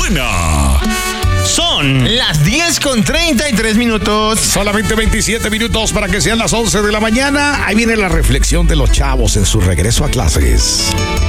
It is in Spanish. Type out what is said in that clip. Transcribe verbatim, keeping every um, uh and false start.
buena. Son las diez con treinta y tres minutos. Solamente veintisiete minutos para que sean las once de la mañana. Ahí viene la reflexión de los chavos en su regreso a clases.